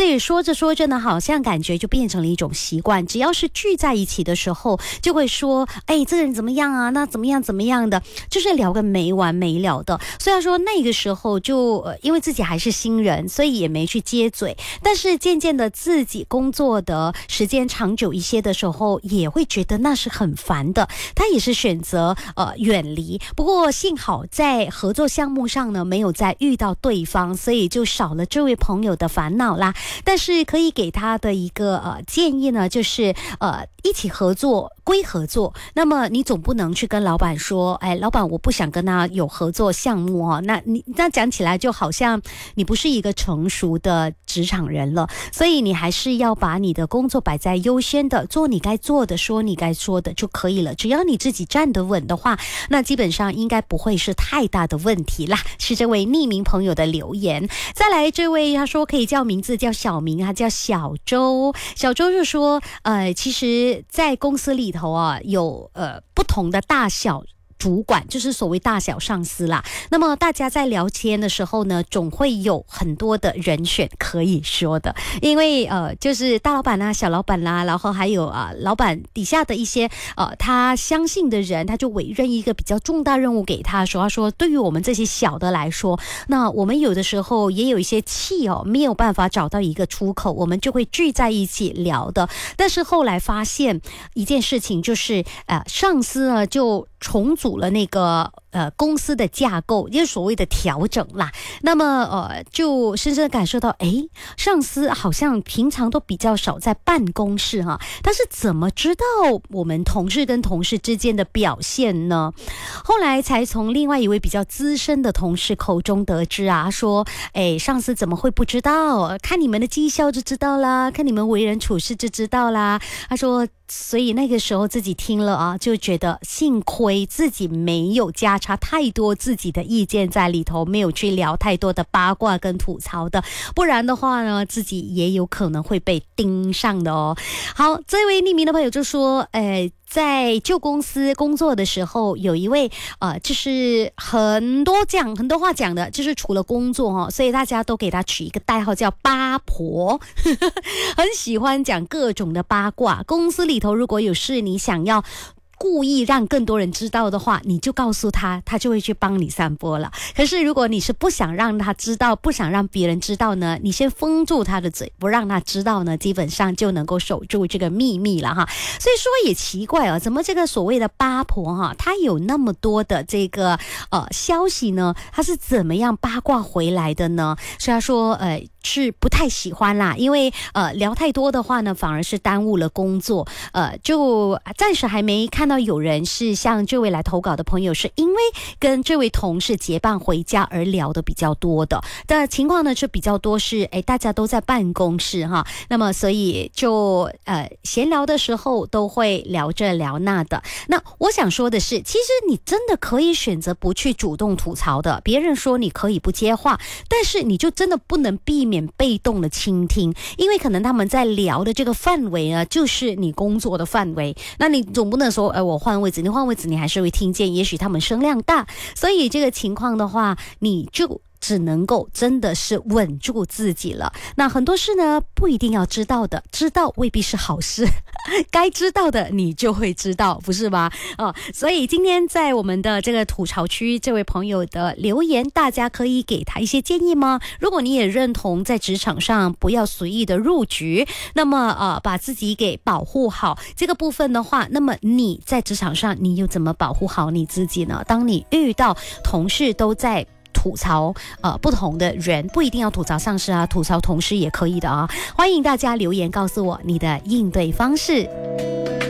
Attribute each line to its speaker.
Speaker 1: 以说着说着呢，好像感觉就变成了一种习惯，只要是聚在一起的时候就会说，哎，这个人怎么样啊，那怎么样怎么样的，就是聊个没完没了的。虽然说那个时候就因为自己还是新人，所以也没去接嘴，但是渐渐的自己工作的时间长久一些的时候，也会觉得那是很烦的，他也是选择远离。不过幸好在合作项目上呢没有再遇到对方，所以就少了这位朋友的烦恼啦。但是可以给他的一个建议呢，就是一起合作归合作，那么你总不能去跟老板说，哎，老板我不想跟他有合作项目哦，那讲起来就好像你不是一个成熟的职场人了，所以你还是要把你的工作摆在优先的，做你该做的，说你该说的就可以了。只要你自己站得稳的话，那基本上应该不会是太大的问题啦。是这位匿名朋友的留言。再来这位他说可以叫名字，叫小名，他叫小周。小周就说其实在公司里头啊有不同的大小主管，就是所谓大小上司啦。那么大家在聊天的时候呢，总会有很多的人选可以说的，因为就是大老板啊、小老板啦，然后还有老板底下的一些他相信的人，他就委任一个比较重大任务给他说，他说对于我们这些小的来说，那我们有的时候也有一些气没有办法找到一个出口，我们就会聚在一起聊的。但是后来发现一件事情，就是上司呢就重组了那个公司的架构，也就是所谓的调整啦。那么就深深的感受到，上司好像平常都比较少在办公室哈，但是怎么知道我们同事跟同事之间的表现呢？后来才从另外一位比较资深的同事口中得知说上司怎么会不知道？看你们的绩效就知道啦，看你们为人处事就知道啦。他说所以那个时候自己听了就觉得幸亏自己没有加插太多自己的意见在里头，没有去聊太多的八卦跟吐槽的，不然的话呢，自己也有可能会被盯上的哦。好，这位匿名的朋友就说在旧公司工作的时候，有一位就是很多话讲的，就是除了工作所以大家都给他取一个代号叫八婆很喜欢讲各种的八卦。公司里头如果有事你想要故意让更多人知道的话，你就告诉他，他就会去帮你散播了。可是如果你是不想让他知道，不想让别人知道呢，你先封住他的嘴，不让他知道呢，基本上就能够守住这个秘密了哈。所以说也奇怪怎么这个所谓的八婆他有那么多的这个消息呢，他是怎么样八卦回来的呢？所以他说是不太喜欢啦，因为聊太多的话呢，反而是耽误了工作。就暂时还没看到有人是像这位来投稿的朋友是因为跟这位同事结伴回家而聊的比较多的。但情况呢是比较多是大家都在办公室哈，那么所以就闲聊的时候都会聊这聊那的。那我想说的是，其实你真的可以选择不去主动吐槽的，别人说你可以不接话，但是你就真的不能避免被动的倾听，因为可能他们在聊的这个范围呢就是你工作的范围，那你总不能说我换位置，你换位置你还是会听见，也许他们声量大，所以这个情况的话，你就只能够真的是稳住自己了。那很多事呢不一定要知道的，知道未必是好事该知道的你就会知道，不是吧？所以今天在我们的这个吐槽区，这位朋友的留言，大家可以给他一些建议吗？如果你也认同在职场上不要随意的入局，那么把自己给保护好这个部分的话，那么你在职场上你又怎么保护好你自己呢？当你遇到同事都在吐槽不同的人，不一定要吐槽上司吐槽同事也可以的欢迎大家留言告诉我你的应对方式。